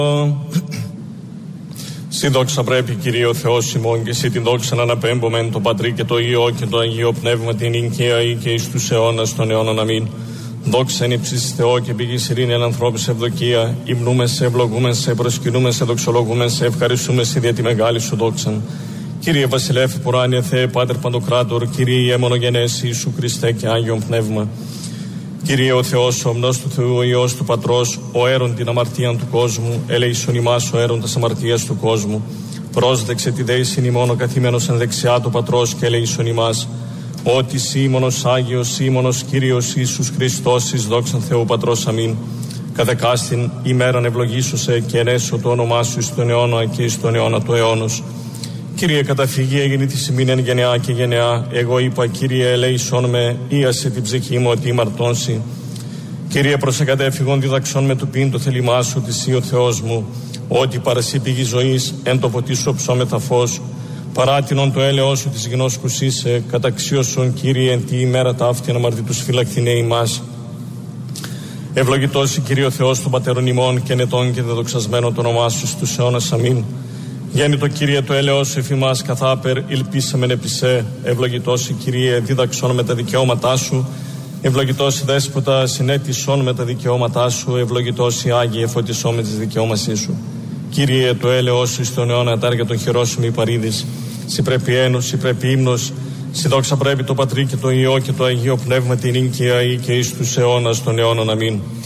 Συ δόξα πρέπει, Κύριε ο Θεός ημών, και εσύ την δόξα να αναπέμπομεν το Πατρί και το Υιό και το Αγίο Πνεύμα την οικία ή και εις τους αιώνας των αιώνων. Αμήν. Δόξα εν ύψης Θεό και πηγής ειρήνη εν ανθρώπης ευδοκία. Υμνούμε σε, ευλογούμε σε, προσκυνούμε σε, δοξολογούμε σε, ευχαριστούμε σε δια τη μεγάλη σου δόξαν. Κύριε Βασιλεύ, Πουράνιε Θεέ, Πάτερ Παντοκράτορ, Κύριε Ιε μονογενές Ιησού Χριστέ και Άγιον Πνεύμα. Κύριε ο Θεός, ο ομνός του Θεού, ο Υιός του Πατρός, ο αίρον την αμαρτίαν του κόσμου, ελέησον ημάς ο αίρον τας αμαρτίας του κόσμου. Πρόσδεξε τη δέησιν ημών ο καθήμενος εν δεξιά του Πατρός και ελέησον ημάς. Ότι σήμωνος Άγιος, σήμωνος Κύριος Ιησούς Χριστός, εις δόξαν Θεού Πατρός. Αμήν. Κατεκάστην ημέραν ευλογήσωσε και ενέσω το όνομά σου εις τον αιώνα και εις τον αιώνα του αιώνος. Κύριε, καταφυγή έγινε τη σημήν εν γενεά και γενεά. Εγώ είπα, Κύριε, ελέησόν με, ίασε την ψυχή μου ότι ημαρτώνσει. Κύριε, προσεκατέφυγον διδαξών με του πίν το θέλημά σου, ότι εσύ ο Θεός μου, ότι παρασύ πηγή ζωής, εν το ποτί σου ψώμεθα φως. Παράτηνον το έλεος σου της γνώσκους είσαι, καταξίωσον, Κύριε, εν τη ημέρα ταύτην αμαρτητούς φυλακτινέ ημάς. Ευλογητός η Κύριε ο Θεός των πατέρων ημών και νετών και δεδοξασμένο το όνομά σου στους αιώνας. Αμήν. Γέννητο Κύριε το έλεος σου εφημάς καθάπερ, υλπίσαμεν επισέ. Ευλογητός η Κύριε, δίδαξον με τα δικαιώματά σου. Ευλογητός η Δέσποτα, συνέτησον με τα δικαιώματά σου. Ευλογητός η Άγιε, φωτισό με τις δικαιώμασή σου. Κύριε το έλεος σου στον αιώνα τάρια των χειρών σου μη παρήδης. Συ πρέπει ένος, συ πρέπει ύμνος. Συ δόξα πρέπει το Πατρί και το Υιό και το Αγίο Πνεύμα την οικία ή και εις τους αιώνας των αιώνων. Αμήν.